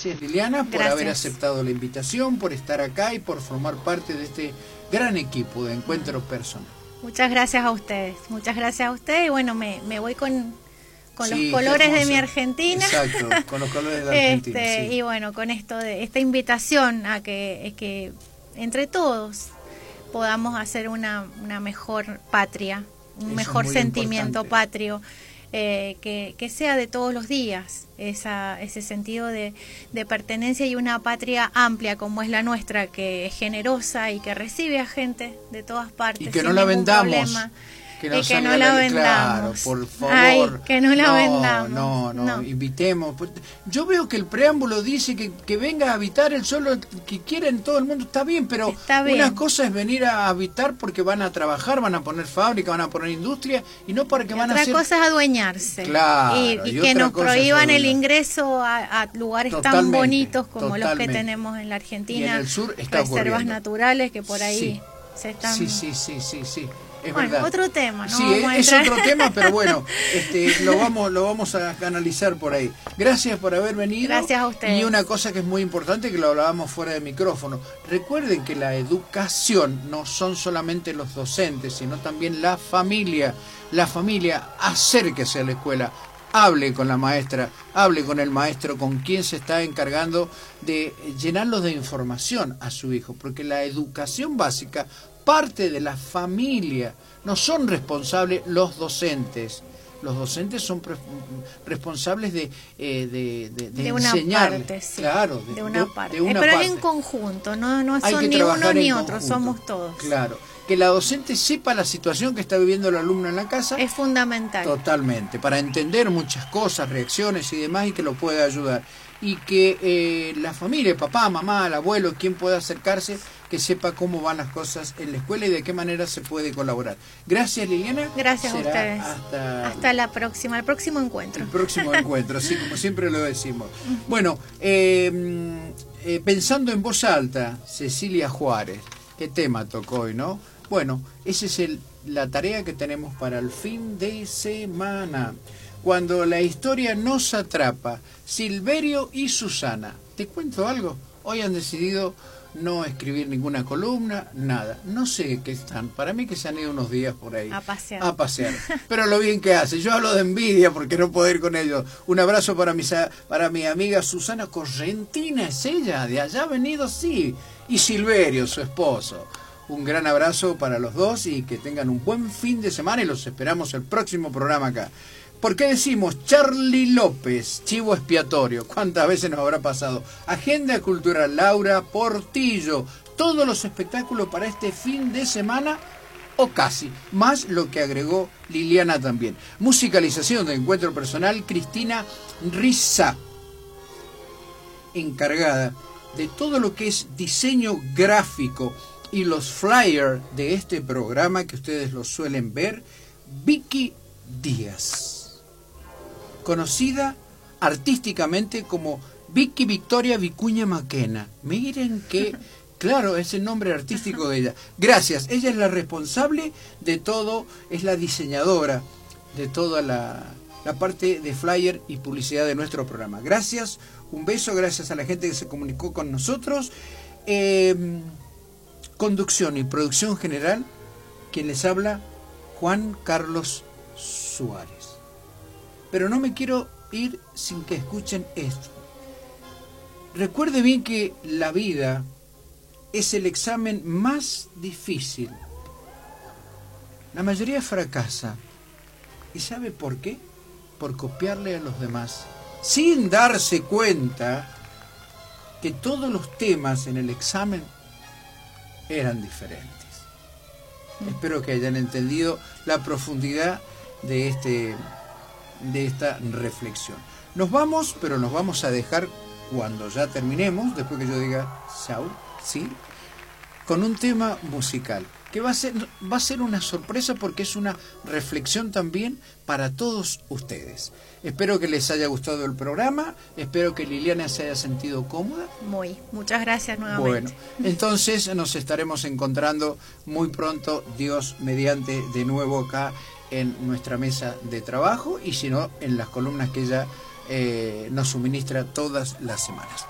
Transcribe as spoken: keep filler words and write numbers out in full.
Gracias, Liliana, por Gracias. haber aceptado la invitación, por estar acá y por formar parte de este gran equipo de Encuentro Personal. Muchas gracias a ustedes, muchas gracias a ustedes. Y bueno, me, me voy con, con Sí, los colores hermoso. de mi Argentina. Exacto, con los colores de la Argentina. Este, Sí. Y bueno, con esto de esta invitación a que, que entre todos podamos hacer una, una mejor patria, un Eso mejor es muy sentimiento importante. patrio, eh, que, que sea de todos los días, esa, ese sentido de, de pertenencia y una patria amplia como es la nuestra, que es generosa y que recibe a gente de todas partes. Y que sin no la ningún vendamos. problema. Que Y no, que no salga la la- vendamos. Claro, por favor. Ay, que no la no, vendamos. No, no, No. invitemos. Yo veo que el preámbulo dice que, que venga a habitar el solo que quieren todo el mundo. Está bien, pero Está bien. una cosa es venir a habitar porque van a trabajar, van a poner fábrica, van a poner industria, y no para que Y van a otra hacer... cosa es adueñarse. Claro, y, y y que otra nos cosa es prohíban el adueñarse. ingreso a, a lugares tan Totalmente, bonitos como los que totalmente. tenemos en la Argentina. Y en el sur está reservas ocurriendo. naturales que por ahí Sí. se están... Sí, sí, sí, sí, sí. Es Bueno, verdad. otro tema, ¿no? Sí, Vamos a es, es entrar. otro tema, pero bueno, este, lo vamos, lo vamos a analizar por ahí. Gracias por haber venido. Gracias a ustedes. Y una cosa que es muy importante, que lo hablábamos fuera de micrófono. Recuerden que la educación no son solamente los docentes, sino también la familia. La familia, acérquese a la escuela. Hable con la maestra, hable con el maestro, con quien se está encargando de llenarlo de información a su hijo, porque la educación básica parte de la familia, no son responsables los docentes. Los docentes son pre- responsables de, eh, de, de, de, de una enseñarle. parte, sí. Claro, de, una parte. de una Eh, Pero parte. es en conjunto, no, no Hay son que ni uno trabajar ni en otro, conjunto. somos todos. Claro, que la docente sepa la situación que está viviendo el alumno en la casa. Es fundamental. Totalmente, para entender muchas cosas, reacciones y demás, y que lo pueda ayudar. Y que eh, la familia, papá, mamá, el abuelo, quien pueda acercarse, que sepa cómo van las cosas en la escuela y de qué manera se puede colaborar. Gracias, Liliana. Gracias a Será ustedes. Hasta, Hasta la próxima, el próximo encuentro. el próximo encuentro, así como siempre lo decimos. Bueno, eh, eh, pensando en voz alta, Cecilia Juárez, qué tema tocó hoy, ¿no? Bueno, esa es el, la tarea que tenemos para el fin de semana. Cuando la historia nos atrapa, Silverio y Susana. ¿Te cuento algo? Hoy han decidido no escribir ninguna columna, nada. No sé qué están. Para mí que se han ido unos días por ahí. A pasear. A pasear. Pero lo bien que hace. Yo hablo de envidia porque no puedo ir con ellos. Un abrazo para, mis, para mi amiga Susana Correntina, es ella. De allá ha venido, sí. Y Silverio, su esposo. Un gran abrazo para los dos y que tengan un buen fin de semana y los esperamos el próximo programa acá. ¿Por qué decimos Charlie López, chivo expiatorio? ¿Cuántas veces nos habrá pasado? Agenda Cultural, Laura Portillo. Todos los espectáculos para este fin de semana, o casi, más lo que agregó Liliana también. Musicalización de Encuentro Personal, Cristina Rizá, encargada de todo lo que es diseño gráfico y los flyers de este programa que ustedes lo suelen ver, Vicky Díaz, conocida artísticamente como Vicky Victoria Vicuña Maquena. Miren que, claro, es el nombre artístico de ella. Gracias, ella es la responsable de todo, es la diseñadora de toda la, la parte de flyer y publicidad de nuestro programa. Gracias, un beso, gracias a la gente que se comunicó con nosotros. Eh, conducción y producción general, quien les habla, Juan Carlos Suárez. Pero no me quiero ir sin que escuchen esto. Recuerde bien que la vida es el examen más difícil. La mayoría fracasa. ¿Y sabe por qué? Por copiarle a los demás, sin darse cuenta que todos los temas en el examen eran diferentes. Espero que hayan entendido la profundidad de este de esta reflexión. Nos vamos, pero nos vamos a dejar cuando ya terminemos, después que yo diga chau, ¿sí? Con un tema musical que va a ser va a ser una sorpresa porque es una reflexión también para todos ustedes. Espero que les haya gustado el programa, espero que Liliana se haya sentido cómoda. Muy, muchas gracias nuevamente. Bueno, entonces nos estaremos encontrando muy pronto, Dios mediante, de nuevo acá en nuestra mesa de trabajo y si no, en las columnas que ella eh, nos suministra todas las semanas.